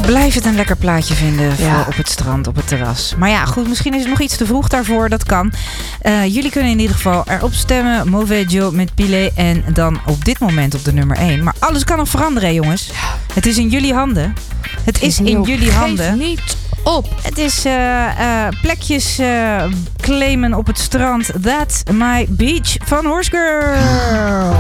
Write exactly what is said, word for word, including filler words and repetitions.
Blijf het een lekker plaatje vinden voor Ja. op het strand, op het terras. Maar ja, goed, misschien is het nog iets te vroeg daarvoor. Dat kan. Uh, jullie kunnen in ieder geval erop stemmen. Mauvais Joe met Pile. En dan op dit moment op de nummer één. Maar alles kan nog veranderen, jongens. Het is in jullie handen. Het is in jullie handen. Geef niet op. Het is uh, uh, plekjes uh, claimen op het strand. That's my beach van Horse Girl.